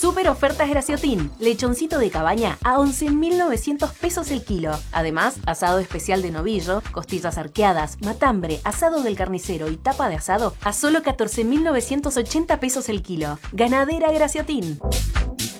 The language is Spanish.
Super ofertas Graciotín. Lechoncito de cabaña a 11.900 pesos el kilo. Además, asado especial de novillo, costillas arqueadas, matambre, asado del carnicero y tapa de asado a solo 14.980 pesos el kilo. Ganadera Graciotín.